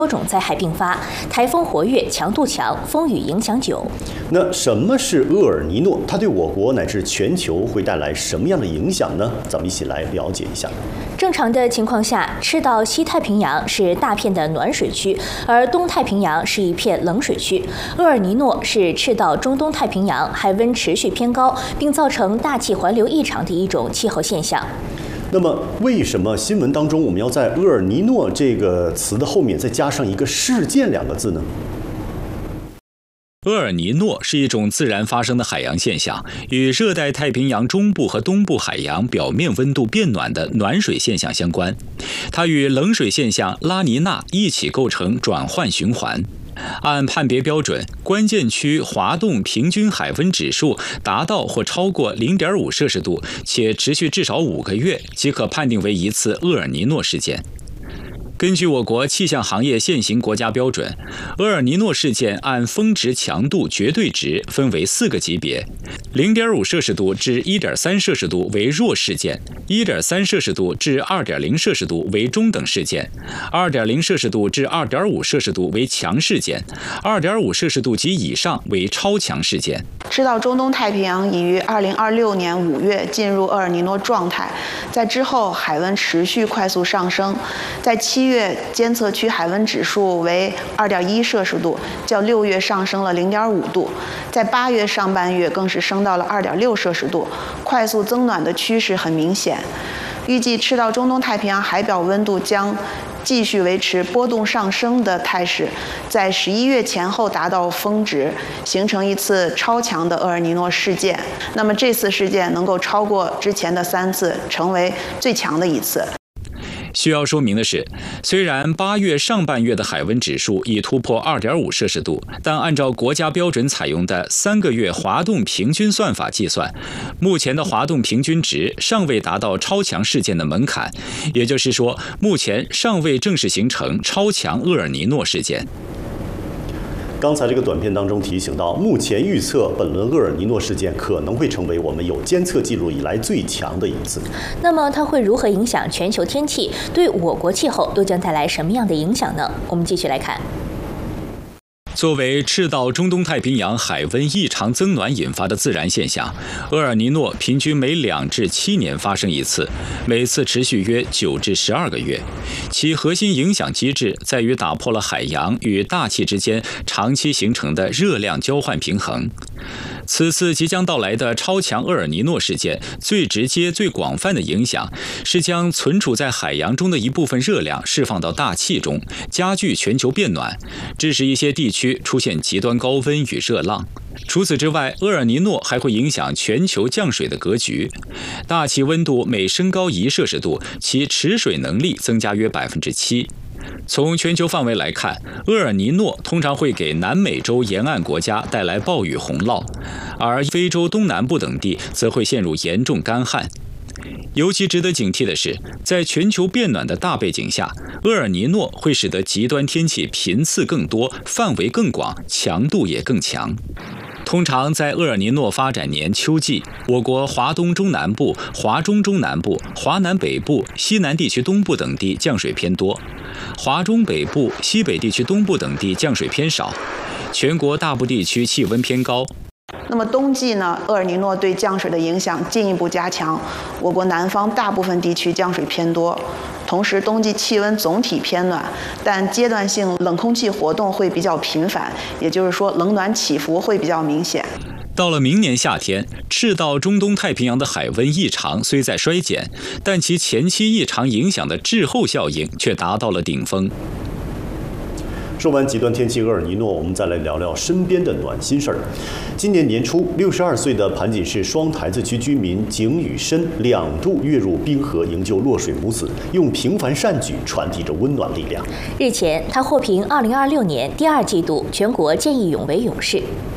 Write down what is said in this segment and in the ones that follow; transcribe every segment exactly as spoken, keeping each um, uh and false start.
多种灾害并发，台风活跃，强度强，风雨影响久。 那什么是厄尔尼诺？它对我国乃至全球会带来什么样的影响呢？咱们一起来了解一下。 正常的情况下，赤道西太平洋是大片的暖水区，而东太平洋是一片冷水区。厄尔尼诺是赤道中东太平洋海温持续偏高，并造成大气环流异常的一种气候现象。 那么，为什么新闻当中我们要在厄尔尼诺这个词的后面再加上一个事件两个字呢？ 厄尔尼诺是一种自然发生的海洋现象，与热带太平洋中部和东部海洋表面温度变暖的暖水现象相关。它与冷水现象拉尼娜一起构成转换循环。按判别标准，关键区滑动平均海温指数达到或超过 零点五摄氏度，且持续至少五个月，即可判定为一次厄尔尼诺事件。根据我国气象行业现行国家标准，厄尔尼诺事件按峰值强度绝对值分为四个级别 ：零点五摄氏度至 一点三摄氏度为弱事件 ,一点三摄氏度至 二点零摄氏度为中等事件 ,二点零摄氏度至 二点五摄氏度为强事件 ,二点五摄氏度及以上为超强事件。 赤道中东太平洋已于二零二六年五月进入厄尔尼诺状态，在之后海温持续快速上升，在七月监测区海温指数为 二点一摄氏度，较六月上升了 零点五度，在八月上半月更是升到了 二点六摄氏度，快速增暖的趋势很明显。预计赤道中东太平洋海表温度将继续维持波动上升的态势，在十一月前后达到峰值，形成一次超强的厄尔尼诺事件。那么这次事件能够超过之前的三次，成为最强的一次。 需要说明的是，虽然八月上半月的海温指数已突破 二点五摄氏度，但按照国家标准采用的三个月滑动平均算法计算，目前的滑动平均值尚未达到超强事件的门槛，也就是说，目前尚未正式形成超强厄尔尼诺事件。 刚才这个短片当中提醒到，目前预测本轮厄尔尼诺事件可能会成为我们有监测记录以来最强的一次。 那么它会如何影响全球天气？对我国气候又将带来什么样的影响呢？我们继续来看。 作为赤道中东太平洋海温异常增暖引发的自然现象，厄尔尼诺平均每两至七年发生一次，每次持续约九至十二个月。其核心影响机制在于打破了海洋与大气之间长期形成的热量交换平衡。此次即将到来的超强厄尔尼诺事件，最直接、最广泛的影响是将存储在海洋中的一部分热量释放到大气中，加剧全球变暖，致使一些地区出现极端高温与热浪。除此之外，厄尔尼诺还会影响全球降水的格局。大气温度每升高一摄氏度，其持水能力增加约百分之七。从全球范围来看，厄尔尼诺通常会给南美洲沿岸国家带来暴雨洪涝，而非洲东南部等地则会陷入严重干旱。尤其值得警惕的是，在全球变暖的大背景下，厄尔尼诺会使得极端天气频次更多、范围更广、强度也更强。通常在厄尔尼诺发展年秋季，我国华东中南部、华中中南部、华南北部、西南地区东部等地降水偏多，华中北部、西北地区东部等地降水偏少，全国大部地区气温偏高。 那么冬季呢，厄尔尼诺对降水的影响进一步加强，我国南方大部分地区降水偏多。同时，冬季气温总体偏暖，但阶段性冷空气活动会比较频繁，也就是说，冷暖起伏会比较明显。 到了明年夏天，赤道中东太平洋的海温异常虽在衰减，但其前期异常影响的滞后效应却达到了顶峰。 说完极端天气厄尔尼诺，我们再来聊聊身边的暖心事儿。今年年初，六十二岁的盘锦市双台子区居民景宇申两度跃入冰河营救落水母子，用平凡善举传递着温暖力量。 日前，他获评二零二六年第二季度全国见义勇为勇士。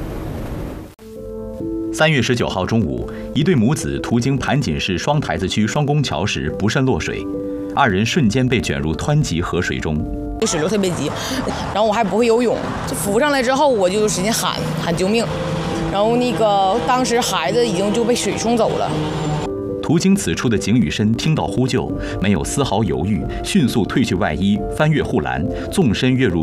三月十九号中午，一对母子途经盘锦市双台子区双宫桥时不慎落水，二人瞬间被卷入湍急河水中。 水流特别急，然后我还不会游泳，就浮上来之后我就使劲喊喊救命，然后那个当时孩子已经就被水冲走了。 途经此处的井羽申听到呼救，没有丝毫犹豫，迅速褪去外衣，翻越护栏，纵身跃入